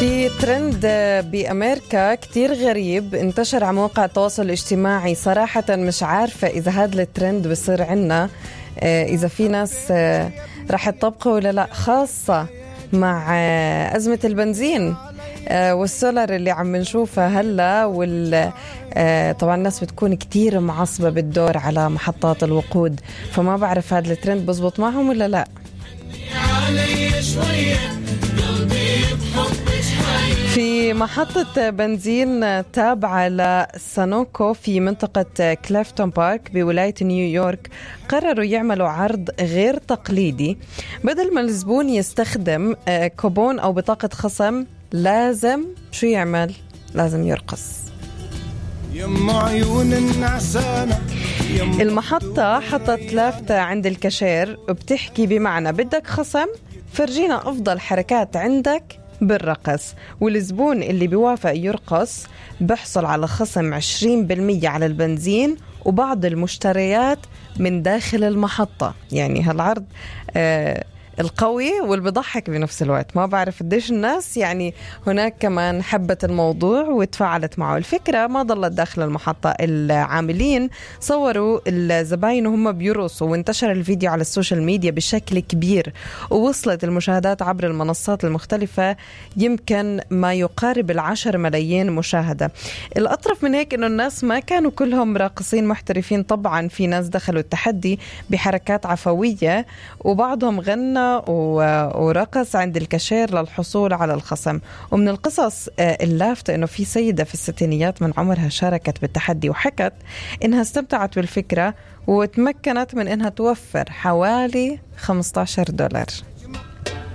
في ترند بأمريكا كتير غريب انتشر على مواقع التواصل الاجتماعي. صراحة مش عارفة إذا هذا الترند بصير عنا، إذا في ناس راح تطبقه ولا لا، خاصة مع أزمة البنزين والسولر اللي عم نشوفها هلا. طبعا الناس بتكون كتير معصبة بالدور على محطات الوقود، فما بعرف هذا الترند بزبط معهم ولا لا. في محطة بنزين تابعة لسانوكو في منطقة كليفتون بارك بولاية نيويورك قرروا يعملوا عرض غير تقليدي. بدل ما الزبون يستخدم كوبون أو بطاقة خصم، لازم شو يعمل؟ لازم يرقص. المحطة حطت لافتة عند الكاشير وبتحكي بمعنى بدك خصم؟ فرجينا أفضل حركات عندك بالرقص. والزبون اللي بيوافق يرقص بيحصل على خصم 20% على البنزين وبعض المشتريات من داخل المحطة. يعني هالعرض القوي والبضحك بنفس الوقت. ما بعرف قديش الناس يعني هناك كمان حبت الموضوع وتفاعلت معه. الفكرة ما ضلت داخل المحطة، العاملين صوروا الزباين وهم بيرقصوا، وانتشر الفيديو على السوشيال ميديا بشكل كبير، ووصلت المشاهدات عبر المنصات المختلفة يمكن ما يقارب 10 ملايين مشاهدة. الأطرف من هيك إنه الناس ما كانوا كلهم راقصين محترفين. طبعا في ناس دخلوا التحدي بحركات عفوية، وبعضهم غنى ورقص عند الكاشير للحصول على الخصم. ومن القصص اللافتة إنه في سيدة في الستينيات من عمرها شاركت بالتحدي وحكت إنها استمتعت بالفكرة وتمكنت من إنها توفر حوالي $15.